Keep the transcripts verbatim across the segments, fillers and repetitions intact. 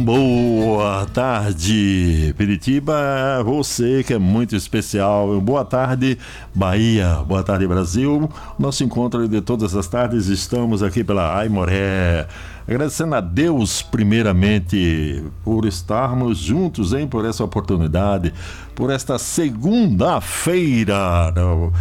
Boa tarde, Piritiba, você que é muito especial. Boa tarde, Bahia. Boa tarde, Brasil. Nosso encontro de todas as tardes, estamos aqui pela Aimoré. Agradecendo a Deus, primeiramente, por estarmos juntos, hein, por essa oportunidade, por esta segunda-feira.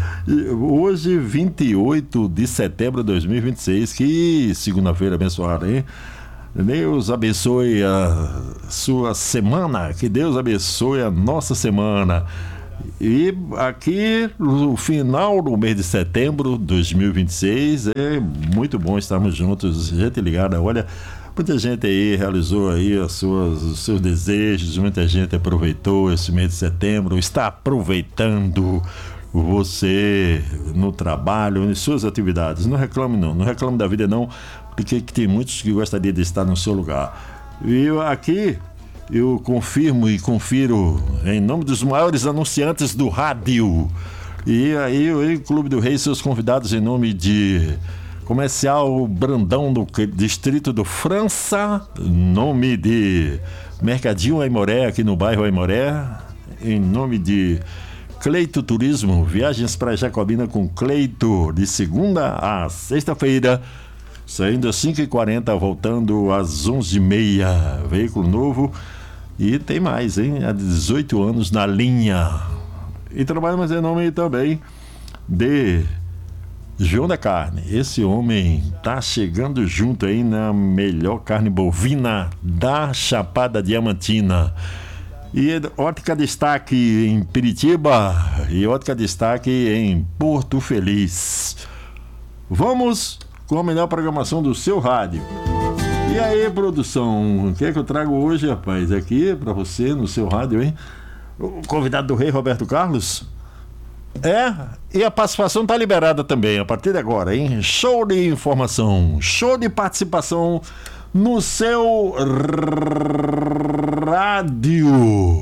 Hoje, vinte e oito de setembro de dois mil e vinte e seis. Que segunda-feira abençoada, hein? Deus abençoe a sua semana, que Deus abençoe a nossa semana. E aqui no final do mês de setembro de dois mil e vinte e seis, é muito bom estarmos juntos, gente ligada. Olha, muita gente aí realizou aí as suas, os seus desejos, muita gente aproveitou esse mês de setembro, está aproveitando você no trabalho, em suas atividades. Não reclame não, não reclame da vida não, porque tem muitos que gostariam de estar no seu lugar. E eu aqui, eu confirmo e confiro em nome dos maiores anunciantes do rádio. E aí o Clube do Rei e seus convidados em nome de Comercial Brandão do Distrito do França, nome de Mercadinho Aimoré aqui no bairro Aimoré, em nome de Cleito Turismo, viagens para Jacobina com Cleito, de segunda a sexta-feira, saindo às cinco e quarenta, voltando às onze e meia, veículo novo. E tem mais, hein? Há dezoito anos na linha. E trabalhamos em nome também de João da Carne. Esse homem tá chegando junto aí na melhor carne bovina da Chapada Diamantina. E Ótica Destaque em Piritiba e Ótica Destaque em Porto Feliz. Vamos com a melhor programação do seu rádio. E aí, produção, o que é que eu trago hoje, rapaz? Aqui pra você no seu rádio, hein? O convidado do rei, Roberto Carlos. É, e a participação tá liberada também a partir de agora, hein? Show de informação, show de participação no seu rádio.